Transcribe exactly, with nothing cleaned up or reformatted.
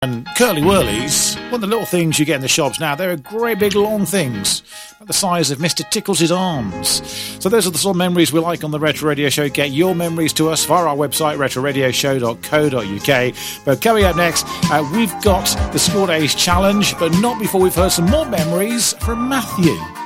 And curly whirlies, one of the little things you get in the shops now, they're great big long things, about the size of Mister Tickles' arms. So those are the sort of memories we like on the Retro Radio Show. Get your memories to us via our website, retro radio show dot co dot uk. But coming up next, uh, we've got the Score Days Challenge, but not before we've heard some more memories from Matthew.